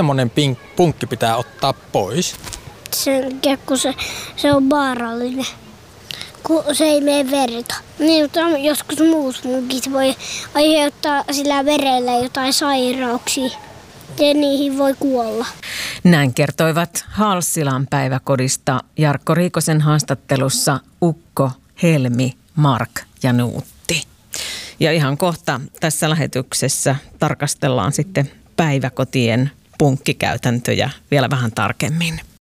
semmoinen punkki pitää ottaa pois? Sen takia, kun se on vaarallinen, kun se ei mene verta. Niin, mutta joskus muut punkit voi aiheuttaa sillä verellä jotain sairauksia ja niihin voi kuolla. Näin kertoivat Halssilan päiväkodista Jarkko Riikosen haastattelussa Ukko, Helmi, Mark ja Nuutti. Ja ihan kohta tässä lähetyksessä tarkastellaan sitten päiväkotien punkkikäytäntöjä vielä vähän tarkemmin.